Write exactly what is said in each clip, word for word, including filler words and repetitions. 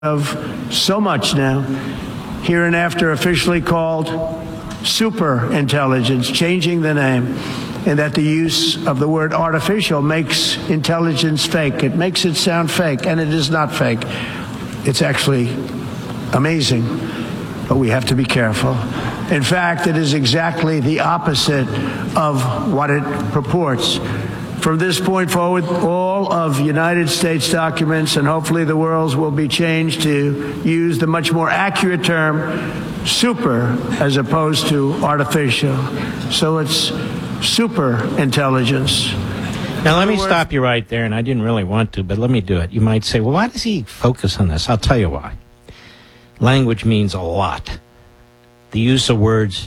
of so much now, hereinafter officially called super intelligence, changing the name, and that the use of the word artificial makes intelligence fake. It makes it sound fake, and it is not fake. It's actually amazing, but we have to be careful. In fact, it is exactly the opposite of what it purports. From this point forward, all of United States documents, and hopefully the world's, will be changed to use the much more accurate term super as opposed to artificial. So it's super intelligence. Now, let me stop you right there, and I didn't really want to, but let me do it. You might say, well, why does he focus on this? I'll tell you why. Language means a lot. The use of words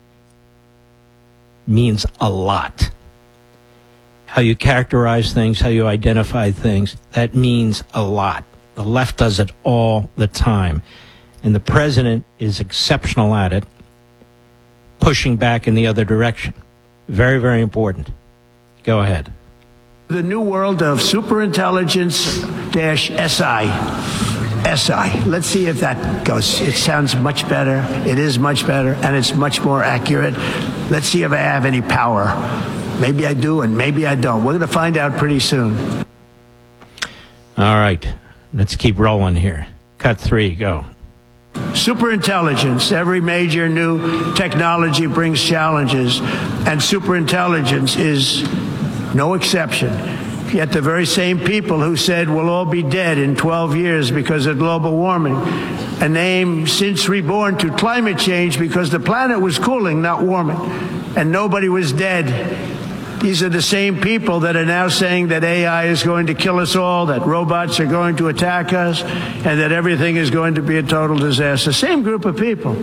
means a lot. How you characterize things, how you identify things, that means a lot. The left does it all the time. And the president is exceptional at it, pushing back in the other direction. Very, very important. Go ahead. The new world of superintelligence dash S I. S I. Let's see if that goes. It sounds much better. It is much better, and it's much more accurate. Let's see if I have any power. Maybe I do, and maybe I don't. We're going to find out pretty soon. All right. Let's keep rolling here. Cut three, go. Superintelligence. Every major new technology brings challenges, and superintelligence is no exception. Yet the very same people who said we'll all be dead in twelve years because of global warming, a name since reborn to climate change because the planet was cooling, not warming, and nobody was dead. These are the same people that are now saying that A I is going to kill us all, that robots are going to attack us, and that everything is going to be a total disaster. Same group of people.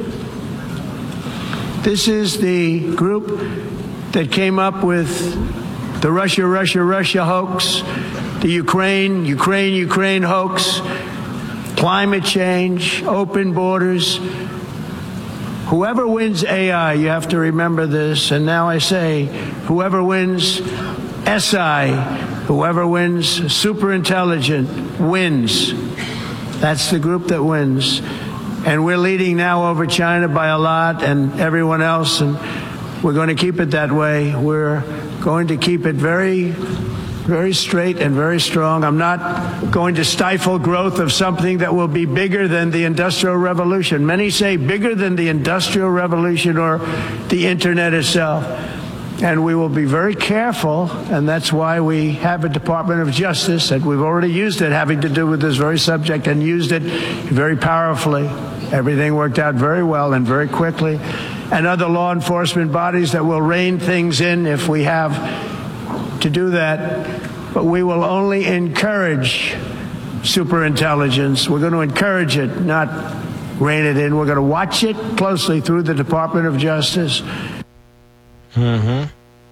This is the group that came up with the Russia, Russia, Russia hoax, the Ukraine, Ukraine, Ukraine hoax, climate change, open borders. Whoever wins A I, you have to remember this, and now I say, whoever wins S I, whoever wins superintelligent, wins. That's the group that wins. And we're leading now over China by a lot and everyone else, and we're going to keep it that way. We're going to keep it very, very straight and very strong. I'm not going to stifle growth of something that will be bigger than the Industrial Revolution. Many say bigger than the Industrial Revolution or the Internet itself. And we will be very careful, and that's why we have a Department of Justice, and we've already used it having to do with this very subject and used it very powerfully. Everything worked out very well and very quickly. And other law enforcement bodies that will rein things in if we have to do that. But we will only encourage superintelligence. We're going to encourage it, not rein it in. We're going to watch it closely through the Department of Justice. Mm-hmm.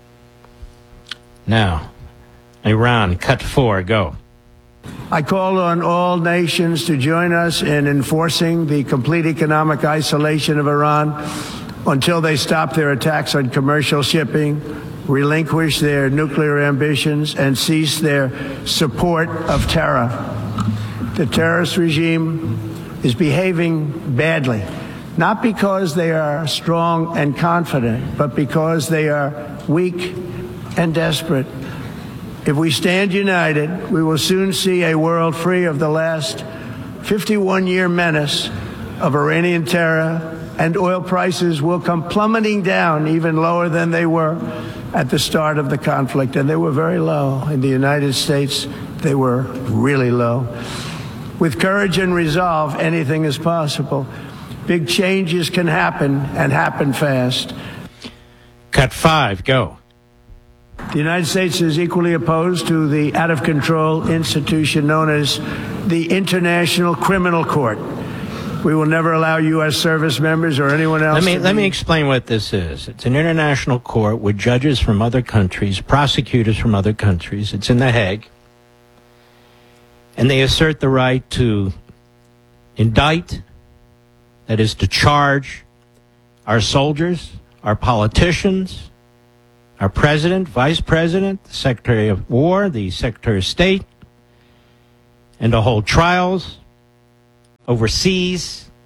Now, Iran, cut four, go. I call on all nations to join us in enforcing the complete economic isolation of Iran until they stop their attacks on commercial shipping, relinquish their nuclear ambitions, and cease their support of terror. The terrorist regime is behaving badly, not because they are strong and confident, but because they are weak and desperate. If we stand united, we will soon see a world free of the last fifty-one year menace of Iranian terror, and oil prices will come plummeting down even lower than they were at the start of the conflict. And they were very low. In the United States, they were really low. With courage and resolve, anything is possible. Big changes can happen, and happen fast. Cut five, go. The United States is equally opposed to the out-of-control institution known as the International Criminal Court. We will never allow U S service members or anyone else Let me, to let be... me explain what this is. It's an international court with judges from other countries, prosecutors from other countries. It's in The Hague. And they assert the right to indict, that is to charge our soldiers, our politicians, our president, vice president, the Secretary of War, the Secretary of State, and to hold trials overseas.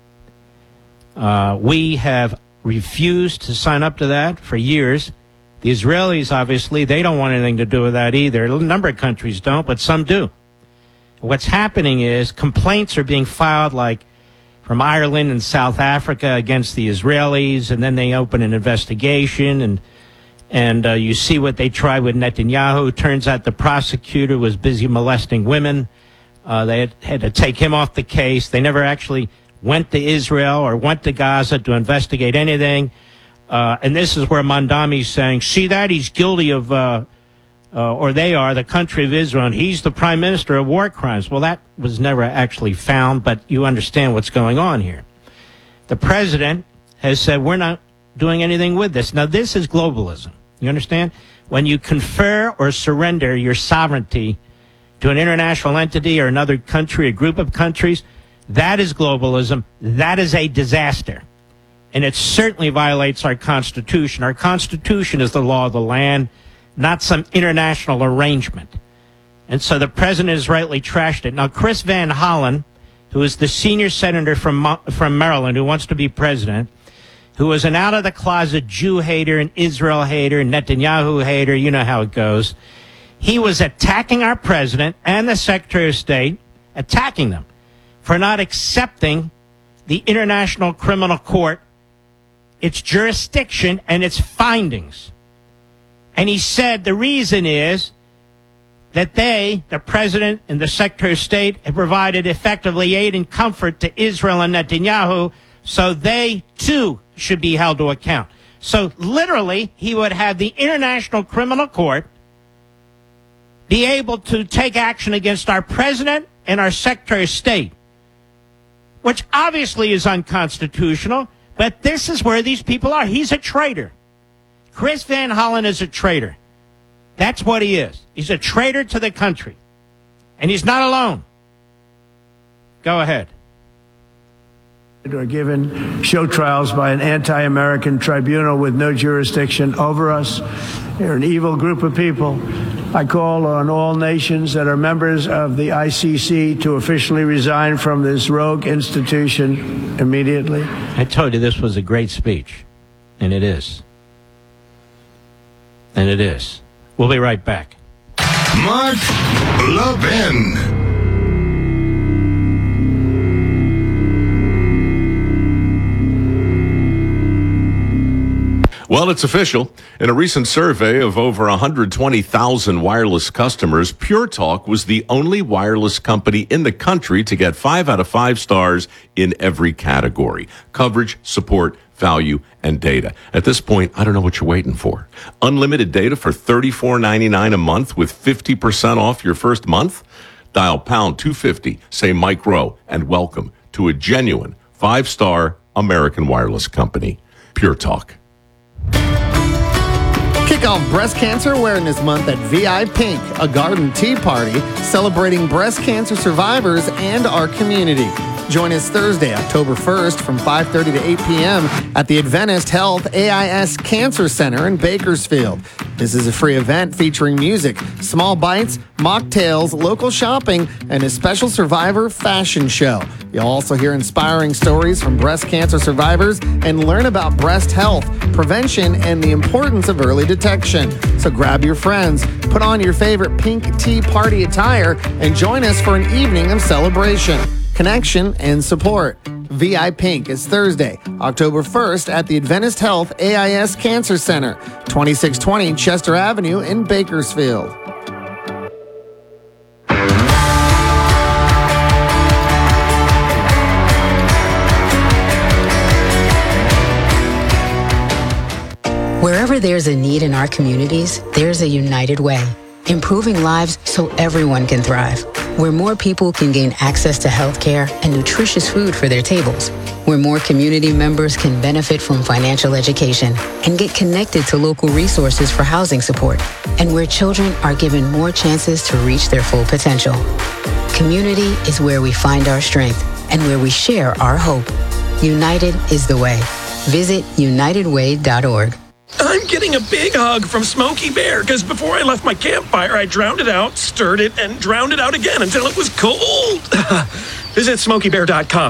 Uh, we have refused to sign up to that for years. The Israelis, obviously, they don't want anything to do with that either. A number of countries don't, but some do. What's happening is complaints are being filed, like from Ireland and South Africa against the Israelis, and then they open an investigation, and and uh, you see what they tried with Netanyahu. Turns out the prosecutor was busy molesting women. Uh, they had, had to take him off the case. They never actually went to Israel or went to Gaza to investigate anything. Uh, and this is where Mandami's saying, see that? He's guilty of, uh, uh, or they are, the country of Israel, and he's the prime minister of war crimes. Well, that was never actually found, but you understand what's going on here. The president has said, we're not doing anything with this. Now, this is globalism. You understand? When you confer or surrender your sovereignty to an international entity or another country, a group of countries, that is globalism. That is a disaster. And it certainly violates our Constitution. Our Constitution is the law of the land, not some international arrangement. And so the president has rightly trashed it. Now, Chris Van Hollen, who is the senior senator from, from Maryland who wants to be president, who is an out-of-the-closet Jew hater, an Israel hater, Netanyahu hater, you know how it goes. He was attacking our president and the Secretary of State, attacking them for not accepting the International Criminal Court, its jurisdiction, and its findings. And he said the reason is that they, the president and the Secretary of State, have provided effectively aid and comfort to Israel and Netanyahu, so they, too, should be held to account. So literally, he would have the International Criminal Court be able to take action against our president and our Secretary of State, which obviously is unconstitutional, but this is where these people are. He's a traitor. Chris Van Hollen is a traitor. That's what he is. He's a traitor to the country. And he's not alone. Go ahead. Are given show trials by an anti-American tribunal with no jurisdiction over us. They're an evil group of people. I call on all nations that are members of the I C C to officially resign from this rogue institution immediately. I told you this was a great speech, and it is. And it is. We'll be right back. Mark Levin. Well, it's official. In a recent survey of over one hundred twenty thousand wireless customers, Pure Talk was the only wireless company in the country to get five out of five stars in every category: coverage, support, value, and data. At this point, I don't know what you're waiting for. Unlimited data for thirty-four ninety-nine a month with fifty percent off your first month? Dial pound two fifty, say Mike Rowe, and welcome to a genuine five-star American wireless company. Pure Talk. Kick off Breast Cancer Awareness Month at V I Pink, a garden tea party celebrating breast cancer survivors and our community. Join us Thursday, October first from five thirty to eight p.m. at the Adventist Health A I S Cancer Center in Bakersfield. This is a free event featuring music, small bites, mocktails, local shopping, and a special survivor fashion show. You'll also hear inspiring stories from breast cancer survivors and learn about breast health, prevention, and the importance of early detection. So grab your friends, put on your favorite pink tea party attire, and join us for an evening of celebration, connection, and support. V I Pink is Thursday, October first at the Adventist Health A I S Cancer Center, twenty-six twenty Chester Avenue in Bakersfield. Wherever there's a need in our communities, there's a United Way, improving lives so everyone can thrive. Where more people can gain access to health care and nutritious food for their tables. Where more community members can benefit from financial education and get connected to local resources for housing support. And where children are given more chances to reach their full potential. Community is where we find our strength and where we share our hope. United is the way. Visit united way dot org. I'm getting a big hug from Smokey Bear because before I left my campfire, I drowned it out, stirred it, and drowned it out again until it was cold. Visit smokey bear dot com.